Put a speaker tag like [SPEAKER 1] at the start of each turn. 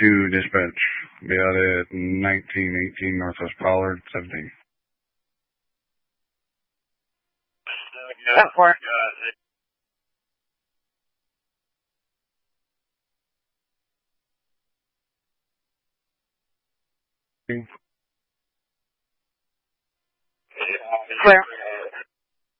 [SPEAKER 1] To dispatch. Be out at 1918 Northwest Pollard, 17.
[SPEAKER 2] That for? Clear.